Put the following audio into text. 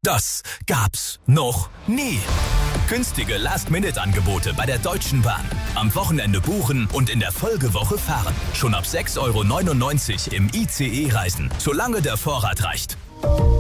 Das gab's noch nie. Günstige Last-Minute-Angebote bei der Deutschen Bahn. Am Wochenende buchen und in der Folgewoche fahren. Schon ab 6,99 € im ICE reisen, solange der Vorrat reicht.